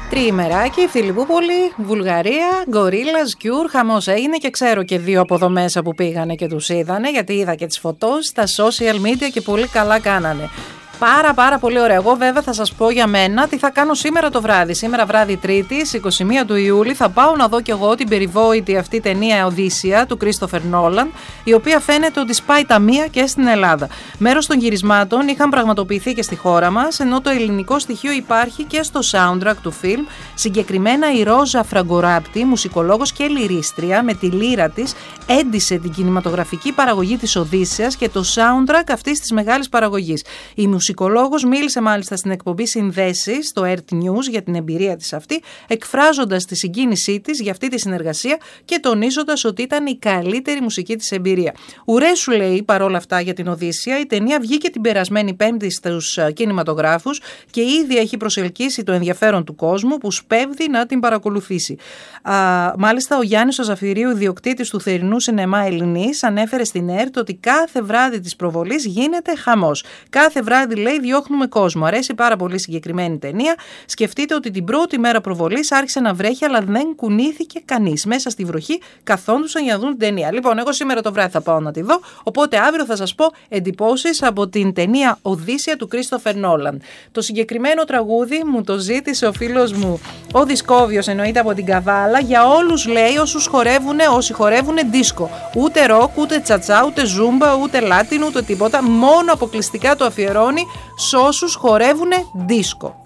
Τριημεράκι, Φιλιππούπολη, Βουλγαρία, Γκορίλας, Cure, χαμός έγινε και ξέρω και δύο από εδώ μέσα που πήγανε και τους είδανε, γιατί είδα και τις φωτός στα social media και πολύ καλά κάνανε. Πάρα πολύ ωραία. Εγώ βέβαια θα σας πω για μένα τι θα κάνω σήμερα το βράδυ. Σήμερα βράδυ Τρίτη, 21 του Ιούλη, θα πάω να δω κι εγώ την περιβόητη αυτή ταινία Οδύσσεια του Κρίστοφερ Νόλαν, η οποία φαίνεται ότι σπάει τα μία και στην Ελλάδα. Μέρος των γυρισμάτων είχαν πραγματοποιηθεί και στη χώρα μας, ενώ το ελληνικό στοιχείο υπάρχει και στο soundtrack του φιλμ. Συγκεκριμένα η Ρόζα Φραγκοράπτη, μουσικολόγος και λυρίστρια, με τη λύρα της έντισε την κινηματογραφική παραγωγή της Οδύσσειας και το soundtrack αυτής της μεγάλης παραγωγής. Η μουσικολόγος μίλησε μάλιστα στην εκπομπή Συνδέσεις στο Earth News για την εμπειρία της αυτή, εκφράζοντας τη συγκίνησή της για αυτή τη συνεργασία και τονίζοντας ότι ήταν η καλύτερη μουσική της εμπειρία. Ουρέ σου λέει παρόλα αυτά για την Οδύσσεια, η ταινία βγήκε την περασμένη Πέμπτη στους κινηματογράφους και ήδη έχει προσελκύσει το ενδιαφέρον του κόσμου που σπέβδει να την παρακολουθήσει. Μάλιστα ο Γιάννης ο Ζαφυρίου, ιδιοκτήτης του θερινού σινεμά Ελληνής, ανέφερε στην ΕΡΤ ότι κάθε βράδυ της προβολής γίνεται χαμός. Κάθε βράδυ λέει διώχνουμε κόσμο. Αρέσει πάρα πολύ συγκεκριμένη ταινία. Σκεφτείτε ότι την πρώτη μέρα προβολής άρχισε να βρέχει, αλλά δεν κουνήθηκε κανείς. Μέσα στη βροχή καθόντουσαν για να δουν την ταινία. Λοιπόν, εγώ σήμερα το βράδυ θα πάω να τη δω. Οπότε αύριο θα σας πω εντυπώσεις από την ταινία Οδύσσεια του Κρίστοφερ Νόλαν. Το συγκεκριμένο τραγούδι μου το ζήτησε ο φίλος μου ο Δισκόβιος, εννοείται από την Καβάλα, για όλους λέει όσοι χορεύουνε δίσκο. Ούτε ροκ, ούτε τσατσά, ούτε ζούμπα, ούτε λάτιν, ούτε τίποτα. Μόνο αποκλειστικά το αφιερώνει σ' όσους χορεύουνε δίσκο.